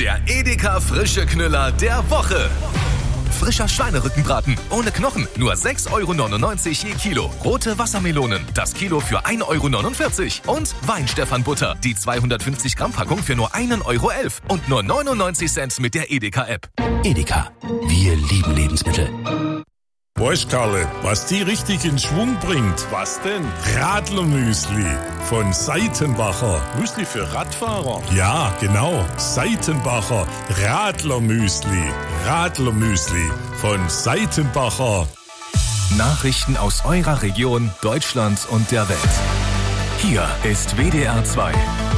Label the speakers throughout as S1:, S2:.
S1: Der Edeka frische Knüller der Woche. Frischer Schweinerückenbraten ohne Knochen, nur 6,99 € je Kilo. Rote Wassermelonen, das Kilo für 1,49 € Und Weinstephan-Butter, die 250 Gramm Packung für nur 1,11 € und nur 99 Cent mit der Edeka-App.
S2: Edeka, wir lieben Lebensmittel.
S3: Weißt, Karle, was die richtig in Schwung bringt?
S4: Was denn?
S3: Radlermüsli von Seitenbacher.
S4: Müsli für Radfahrer?
S3: Ja, genau. Seitenbacher Radlermüsli. Radlermüsli von Seitenbacher.
S1: Nachrichten aus eurer Region, Deutschland und der Welt. Hier ist WDR 2.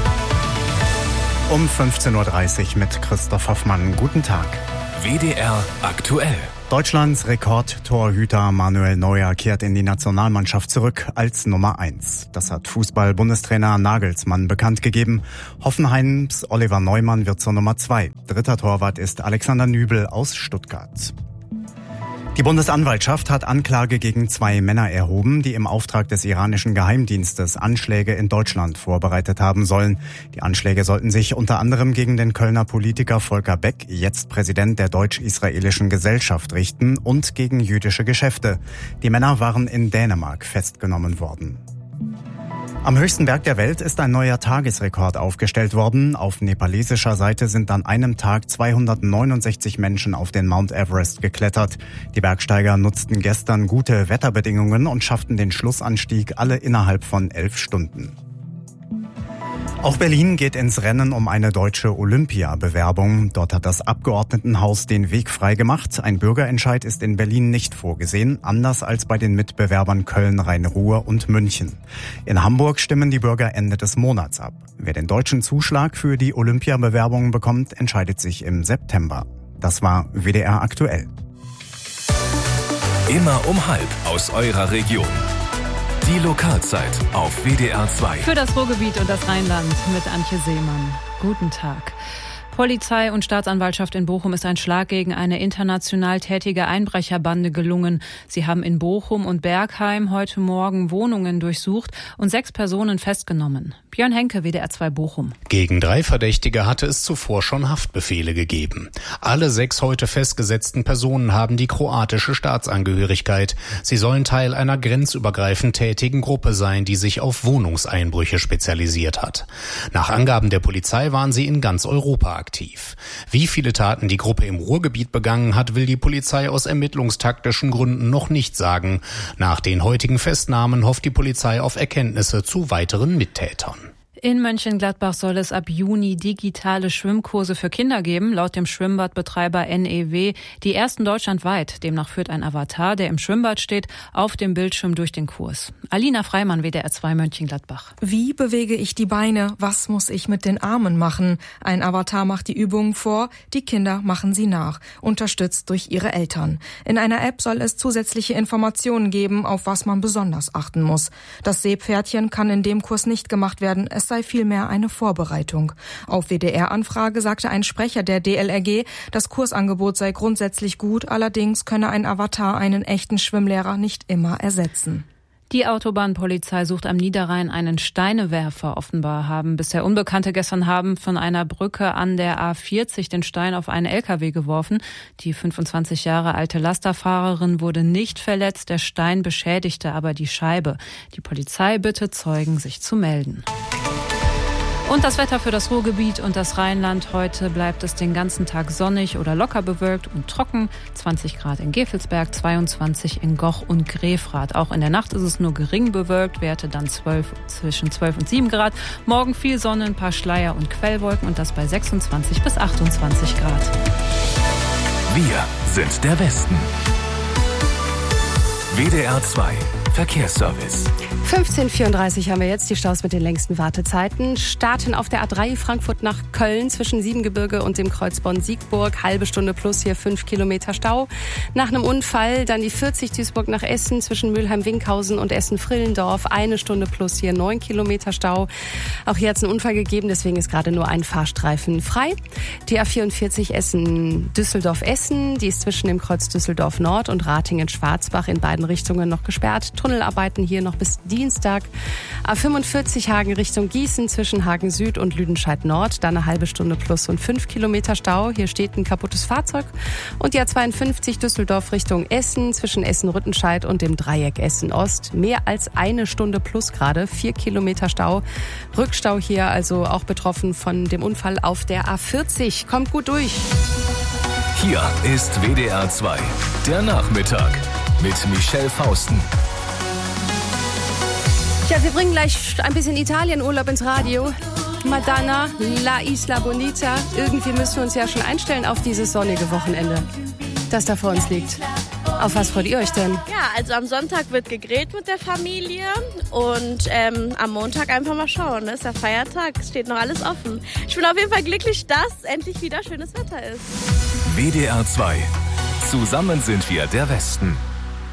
S5: Um 15:30 Uhr mit Christoph Hoffmann. Guten Tag.
S1: WDR aktuell.
S5: Deutschlands Rekordtorhüter Manuel Neuer kehrt in die Nationalmannschaft zurück als Nummer 1. Das hat Fußball-Bundestrainer Nagelsmann bekannt gegeben. Hoffenheims Oliver Neumann wird zur Nummer 2. Dritter Torwart ist Alexander Nübel aus Stuttgart. Die Bundesanwaltschaft hat Anklage gegen 2 Männer erhoben, die im Auftrag des iranischen Geheimdienstes Anschläge in Deutschland vorbereitet haben sollen. Die Anschläge sollten sich unter anderem gegen den Kölner Politiker Volker Beck, jetzt Präsident der Deutsch-Israelischen Gesellschaft, richten und gegen jüdische Geschäfte. Die Männer waren in Dänemark festgenommen worden. Am höchsten Berg der Welt ist ein neuer Tagesrekord aufgestellt worden. Auf nepalesischer Seite sind an einem Tag 269 Menschen auf den Mount Everest geklettert. Die Bergsteiger nutzten gestern gute Wetterbedingungen und schafften den Schlussanstieg alle innerhalb von 11 Stunden. Auch Berlin geht ins Rennen um eine deutsche Olympia-Bewerbung. Dort hat das Abgeordnetenhaus den Weg freigemacht. Ein Bürgerentscheid ist in Berlin nicht vorgesehen, anders als bei den Mitbewerbern Köln, Rhein-Ruhr und München. In Hamburg stimmen die Bürger Ende des Monats ab. Wer den deutschen Zuschlag für die Olympia-Bewerbung bekommt, entscheidet sich im September. Das war WDR aktuell.
S1: Immer um 12:30 aus eurer Region. Die Lokalzeit auf WDR 2.
S6: Für das Ruhrgebiet und das Rheinland mit Antje Seemann. Guten Tag. Polizei und Staatsanwaltschaft in Bochum ist ein Schlag gegen eine international tätige Einbrecherbande gelungen. Sie haben in Bochum und Bergheim heute Morgen Wohnungen durchsucht und 6 Personen festgenommen. Björn Henke, WDR 2 Bochum.
S7: Gegen 3 Verdächtige hatte es zuvor schon Haftbefehle gegeben. Alle 6 heute festgesetzten Personen haben die kroatische Staatsangehörigkeit. Sie sollen Teil einer grenzübergreifend tätigen Gruppe sein, die sich auf Wohnungseinbrüche spezialisiert hat. Nach Angaben der Polizei waren sie in ganz Europa aktiv. Wie viele Taten die Gruppe im Ruhrgebiet begangen hat, will die Polizei aus ermittlungstaktischen Gründen noch nicht sagen. Nach den heutigen Festnahmen hofft die Polizei auf Erkenntnisse zu weiteren Mittätern.
S6: In Mönchengladbach soll es ab Juni digitale Schwimmkurse für Kinder geben, laut dem Schwimmbadbetreiber NEW, die ersten deutschlandweit. Demnach führt ein Avatar, der im Schwimmbad steht, auf dem Bildschirm durch den Kurs. Alina Freimann, WDR 2 Mönchengladbach.
S8: Wie bewege ich die Beine? Was muss ich mit den Armen machen? Ein Avatar macht die Übungen vor, die Kinder machen sie nach, unterstützt durch ihre Eltern. In einer App soll es zusätzliche Informationen geben, auf was man besonders achten muss. Das Seepferdchen kann in dem Kurs nicht gemacht werden, es sei vielmehr eine Vorbereitung. Auf WDR-Anfrage sagte ein Sprecher der DLRG, das Kursangebot sei grundsätzlich gut, allerdings könne ein Avatar einen echten Schwimmlehrer nicht immer ersetzen.
S6: Die Autobahnpolizei sucht am Niederrhein einen Steinewerfer. Offenbar haben bisher Unbekannte gestern Abend von einer Brücke an der A40 den Stein auf einen LKW geworfen. Die 25 Jahre alte Lasterfahrerin wurde nicht verletzt, der Stein beschädigte aber die Scheibe. Die Polizei bittet Zeugen, sich zu melden. Und das Wetter für das Ruhrgebiet und das Rheinland. Heute bleibt es den ganzen Tag sonnig oder locker bewölkt und trocken. 20 Grad in Gevelsberg, 22 in Goch und Grefrath. Auch in der Nacht ist es nur gering bewölkt, Werte dann zwischen 12 und 7 Grad. Morgen viel Sonne, ein paar Schleier und Quellwolken und das bei 26 bis 28 Grad.
S1: Wir sind der Westen. WDR 2 Verkehrsservice.
S9: 15:34 haben wir jetzt die Staus mit den längsten Wartezeiten. Starten auf der A3 Frankfurt nach Köln zwischen Siebengebirge und dem Kreuz Bonn-Siegburg. Halbe Stunde plus hier 5 Kilometer Stau. Nach einem Unfall dann die 40 Duisburg nach Essen zwischen Mülheim-Winkhausen und Essen-Frillendorf. 1 Stunde plus hier 9 Kilometer Stau. Auch hier hat es einen Unfall gegeben, deswegen ist gerade nur ein Fahrstreifen frei. Die A44 Essen-Düsseldorf-Essen, die ist zwischen dem Kreuz Düsseldorf Nord und Ratingen-Schwarzbach in beiden Richtungen noch gesperrt. Tunnelarbeiten hier noch bis Dienstag. A45 Hagen Richtung Gießen zwischen Hagen Süd und Lüdenscheid Nord. Dann eine halbe Stunde plus und 5 Kilometer Stau. Hier steht ein kaputtes Fahrzeug. Und die A52 Düsseldorf Richtung Essen zwischen Essen-Rüttenscheid und dem Dreieck Essen-Ost. Mehr als eine Stunde plus gerade. 4 Kilometer Stau. Rückstau hier, also auch betroffen von dem Unfall auf der A40. Kommt gut durch.
S1: Hier ist WDR 2, der Nachmittag mit Michelle Fausten.
S9: Ja, wir bringen gleich ein bisschen Italienurlaub ins Radio. Madonna, La Isla Bonita. Irgendwie müssen wir uns ja schon einstellen auf dieses sonnige Wochenende, das da vor uns liegt. Auf was freut ihr euch denn?
S4: Ja, also am Sonntag wird gegrillt mit der Familie und am Montag einfach mal schauen. Ne? Ist der Feiertag, es steht noch alles offen. Ich bin auf jeden Fall glücklich, dass endlich wieder schönes Wetter ist.
S1: WDR 2. Zusammen sind wir der Westen.